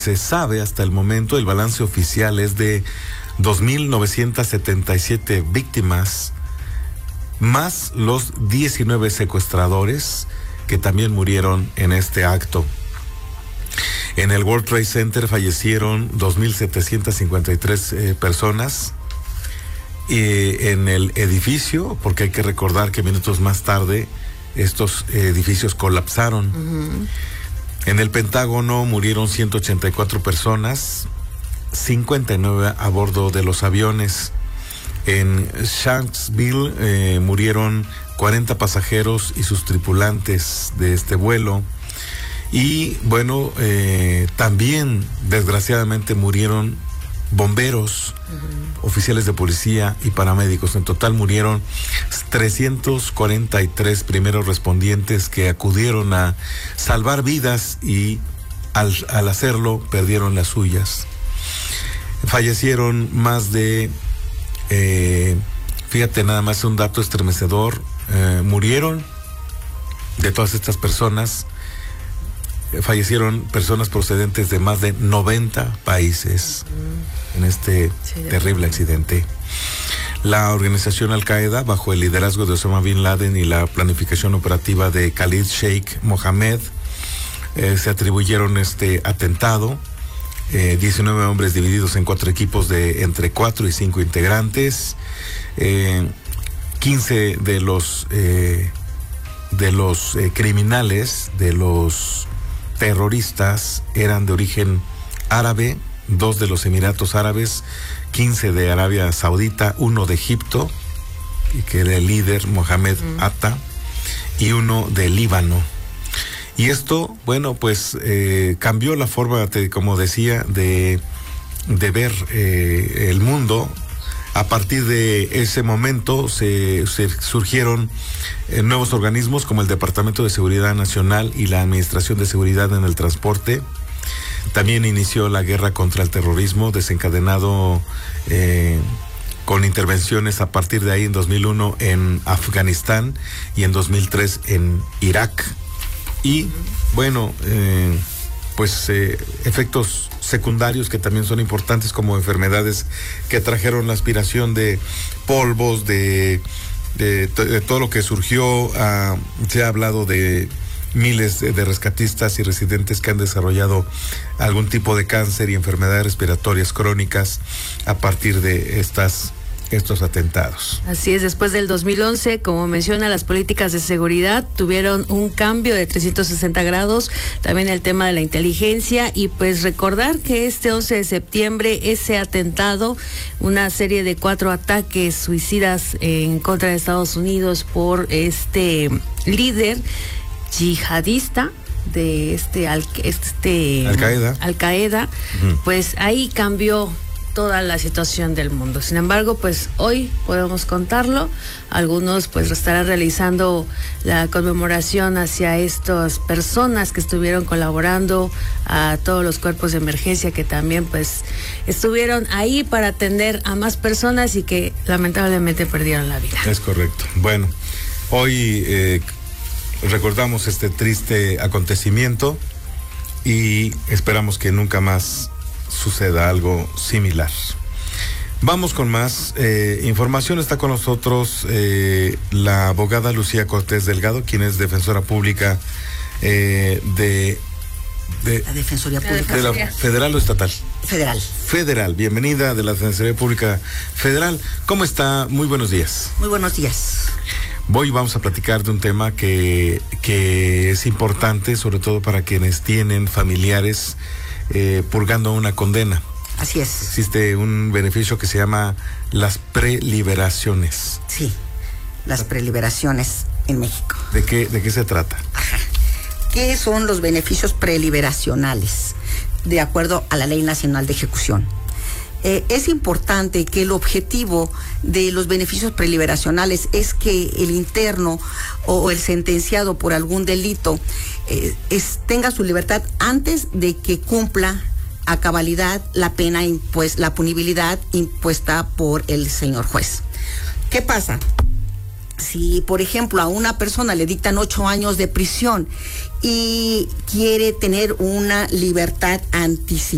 Se sabe hasta el momento, el balance oficial es de 2.977 víctimas, más los 19 secuestradores que también murieron en este acto. En el World Trade Center fallecieron 2.753 personas. En el edificio, porque hay que recordar que minutos más tarde estos edificios colapsaron. Uh-huh. En el Pentágono murieron 184 personas, 59 a bordo de los aviones. En Shanksville murieron 40 pasajeros y sus tripulantes de este vuelo. Y bueno, también desgraciadamente murieron bomberos, oficiales de policía y paramédicos. En total murieron 343 primeros respondientes que acudieron a salvar vidas y al hacerlo perdieron las suyas. Fallecieron más de, fíjate nada más un dato estremecedor, murieron de todas estas personas. Fallecieron personas procedentes de más de 90 países en este terrible accidente. La organización Al-Qaeda, bajo el liderazgo de Osama Bin Laden y la planificación operativa de Khalid Sheikh Mohammed, se atribuyeron este atentado. 19 hombres divididos en 4 equipos de entre 4 y 5 integrantes. 15 de los criminales, de los terroristas, eran de origen árabe, 2 de los Emiratos Árabes, 15 de Arabia Saudita, 1 de Egipto, que era el líder Mohamed Atta, y 1 de Líbano. Y esto, bueno, pues cambió la forma, como decía, de ver el mundo. A partir de ese momento se surgieron nuevos organismos como el Departamento de Seguridad Nacional y la Administración de Seguridad en el Transporte. También inició la guerra contra el terrorismo, desencadenado con intervenciones a partir de ahí en 2001 en Afganistán y en 2003 en Irak. Y bueno, efectos secundarios que también son importantes, como enfermedades que trajeron la aspiración de polvos, de todo lo que surgió. Se ha hablado de miles de rescatistas y residentes que han desarrollado algún tipo de cáncer y enfermedades respiratorias crónicas a partir de estos atentados. Así es, después del 2011, como menciona, las políticas de seguridad tuvieron un cambio de 360 grados, también el tema de la inteligencia, y pues recordar que este 11 de septiembre, ese atentado, una serie de 4 ataques suicidas en contra de Estados Unidos por este líder yihadista de Al-Qaeda, pues ahí cambió toda la situación del mundo. Sin embargo, pues hoy podemos contarlo. Algunos pues estarán realizando la conmemoración hacia estas personas que estuvieron colaborando, a todos los cuerpos de emergencia que también pues estuvieron ahí para atender a más personas y que lamentablemente perdieron la vida. Es correcto. Bueno, hoy recordamos este triste acontecimiento y esperamos que nunca más suceda algo similar. Vamos con más información. Está con nosotros la abogada Lucía Cortés Delgado, quien es defensora pública de la Defensoría Pública. ¿De la federal o estatal? Federal. Federal. Bienvenida de la Defensoría Pública Federal. ¿Cómo está? Muy buenos días. Muy buenos días. Hoy vamos a platicar de un tema que es importante, sobre todo para quienes tienen familiares purgando una condena. Así es. Existe un beneficio que se llama las preliberaciones. Sí, las preliberaciones en México. ¿De qué se trata? Ajá. ¿Qué son los beneficios preliberacionales? De acuerdo a la Ley Nacional de Ejecución. Es importante que el objetivo de los beneficios preliberacionales es que el interno o el sentenciado por algún delito tenga su libertad antes de que cumpla a cabalidad la pena, la punibilidad impuesta por el señor juez. ¿Qué pasa? Si, por ejemplo, a una persona le dictan 8 años de prisión y quiere tener una libertad anticipada,